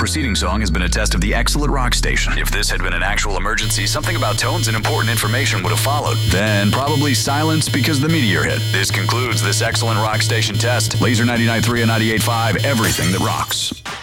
preceding song has been a test of the excellent rock station. If this had been an actual emergency, something about tones and important information would have followed. Then probably silence because the meteor hit. This concludes this excellent rock station test. Laser 99.3 and 98.5, everything that rocks.